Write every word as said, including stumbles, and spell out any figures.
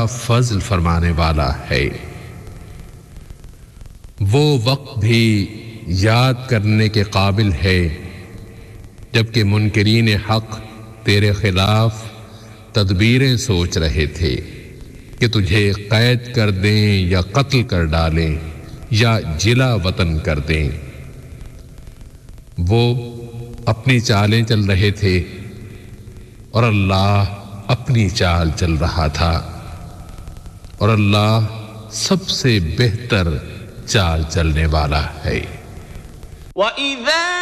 बड़ा फज़ल फरमाने वाला है। वो वक्त भी याद करने के काबिल है जबकि मुनकिरीन हक तेरे खिलाफ तदबीरें सोच रहे थे कि तुझे कैद कर दें या कत्ल कर डालें या जिला वतन कर दें। वो अपनी चालें चल रहे थे और अल्लाह अपनी चाल चल रहा था और अल्लाह सबसे बेहतर चाल चलने वाला है।